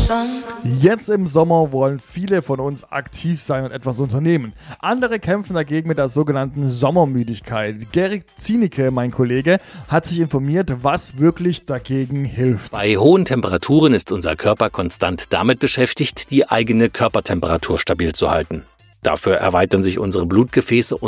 Jetzt im Sommer wollen viele von uns aktiv sein und etwas unternehmen. Andere kämpfen dagegen mit der sogenannten Sommermüdigkeit. Gerrit Zienicke, mein Kollege, hat sich informiert, was wirklich dagegen hilft. Bei hohen Temperaturen ist unser Körper konstant damit beschäftigt, die eigene Körpertemperatur stabil zu halten. Dafür erweitern sich unsere Blutgefäße